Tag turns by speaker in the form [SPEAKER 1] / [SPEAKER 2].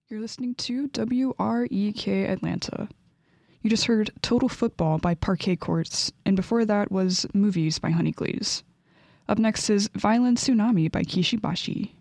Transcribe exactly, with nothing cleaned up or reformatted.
[SPEAKER 1] You're listening to W R E K Atlanta. You just heard Total Football by Parquet Courts, and before that was Movies by Honey Glaze. Up next is Violent Tsunami by Kishibashi.